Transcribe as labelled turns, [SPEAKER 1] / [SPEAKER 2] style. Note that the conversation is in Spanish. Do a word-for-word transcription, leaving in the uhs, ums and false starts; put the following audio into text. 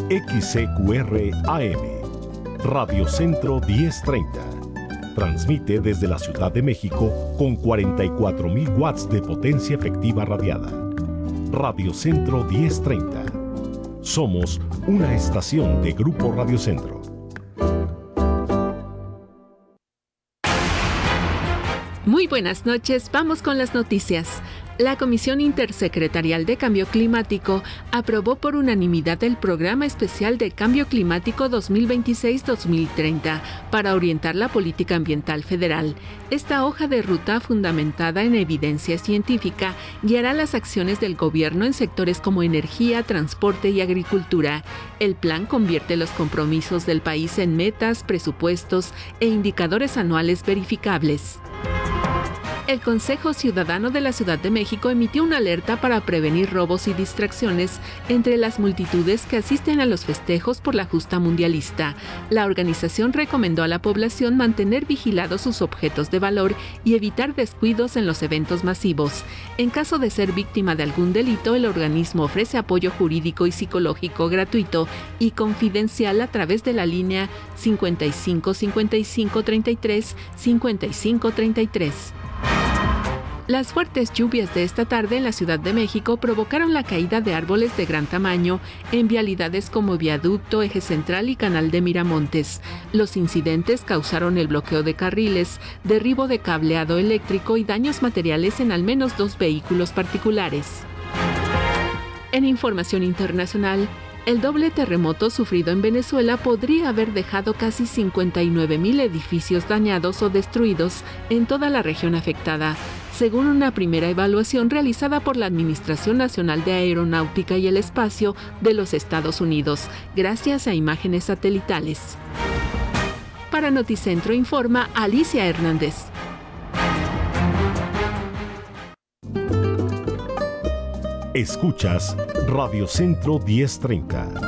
[SPEAKER 1] X C Q R A M, Radio Centro diez treinta. Transmite desde la Ciudad de México con cuarenta y cuatro mil watts de potencia efectiva radiada. Radio Centro diez treinta. Somos una estación de Grupo Radio Centro.
[SPEAKER 2] Muy buenas noches, vamos con las noticias. La Comisión Intersecretarial de Cambio Climático aprobó por unanimidad el Programa Especial de Cambio Climático dos mil veintiséis a dos mil treinta para orientar la política ambiental federal. Esta hoja de ruta, fundamentada en evidencia científica, guiará las acciones del gobierno en sectores como energía, transporte y agricultura. El plan convierte los compromisos del país en metas, presupuestos e indicadores anuales verificables. El Consejo Ciudadano de la Ciudad de México emitió una alerta para prevenir robos y distracciones entre las multitudes que asisten a los festejos por la justa mundialista. La organización recomendó a la población mantener vigilados sus objetos de valor y evitar descuidos en los eventos masivos. En caso de ser víctima de algún delito, el organismo ofrece apoyo jurídico y psicológico gratuito y confidencial a través de la línea cincuenta y cinco cincuenta y cinco treinta y tres cincuenta y cinco treinta y tres. Las fuertes lluvias de esta tarde en la Ciudad de México provocaron la caída de árboles de gran tamaño en vialidades como Viaducto, Eje Central y Canal de Miramontes. Los incidentes causaron el bloqueo de carriles, derribo de cableado eléctrico y daños materiales en al menos dos vehículos particulares. En información internacional, el doble terremoto sufrido en Venezuela podría haber dejado casi cincuenta y nueve mil edificios dañados o destruidos en toda la región afectada, según una primera evaluación realizada por la Administración Nacional de Aeronáutica y el Espacio de los Estados Unidos, gracias a imágenes satelitales. Para Noticentro informa Alicia Hernández.
[SPEAKER 1] Escuchas Radio Centro diez treinta.